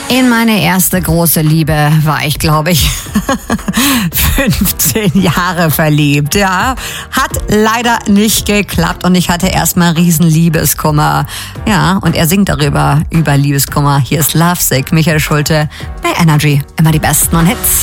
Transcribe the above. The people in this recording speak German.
In meine erste große Liebe war ich, glaube ich, 15 Jahre verliebt. Ja, hat leider nicht geklappt und ich hatte erstmal riesen Liebeskummer. Ja, und er singt darüber, über Liebeskummer. Hier ist Lovesick, Michael Schulte bei Energy. Immer die besten und Hits.